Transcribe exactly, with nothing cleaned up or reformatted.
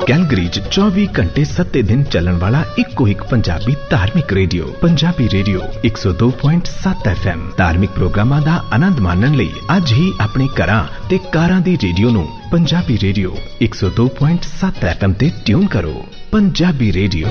Calgary च चौबीस घंटे सत्ते दिन चलन वाला इको एक पंजाबी धार्मिक रेडियो पंजाबी रेडियो एक सौ दो पॉइंट सत्त एफ एम। धार्मिक प्रोग्रामां दा आनंद माणन लई अज ही अपने घरां ते कारां दी रेडियो नूं पंजाबी रेडियो एक सौ दो पॉइंट सत्त एफ एम ते ट्यून करो। पंजाबी रेडियो